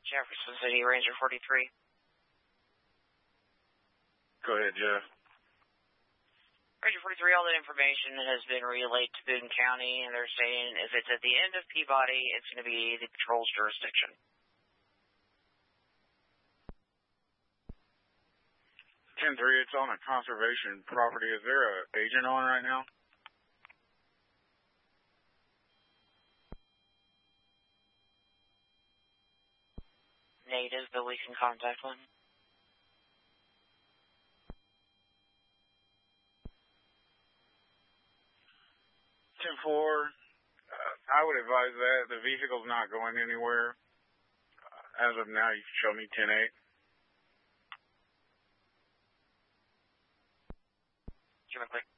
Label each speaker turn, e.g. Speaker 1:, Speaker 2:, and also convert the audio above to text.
Speaker 1: Jefferson City, Ranger 43.
Speaker 2: Go ahead, Jeff.
Speaker 1: Ranger 43, all that information has been relayed to Boone County, and they're saying if it's at the end of Peabody, it's going to be the patrol's jurisdiction.
Speaker 2: 10-3, it's on a conservation property. Is there an agent on right now?
Speaker 1: Native that we can contact one.
Speaker 2: 10-4, I would advise that. The vehicle's not going anywhere. As of now, you can show me 10-8.
Speaker 1: Give me a quick.